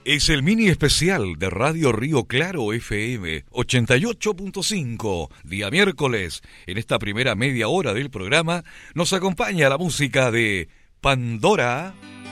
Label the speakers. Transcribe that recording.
Speaker 1: Es el mini especial de Radio Río Claro FM 88.5. Día miércoles, en esta primera media hora del programa, nos acompaña la música de Pandora.